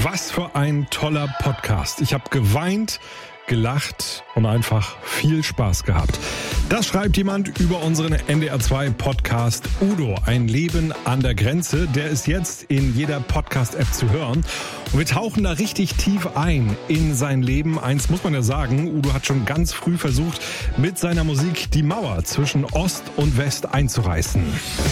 Was für ein toller Podcast. Ich habe geweint, gelacht und einfach viel Spaß gehabt. Das schreibt jemand über unseren NDR2 Podcast Udo, ein Leben an der Grenze. Der ist jetzt in jeder Podcast-App zu hören. Und wir tauchen da richtig tief ein in sein Leben. Eins muss man ja sagen, Udo hat schon ganz früh versucht, mit seiner Musik die Mauer zwischen Ost und West einzureißen.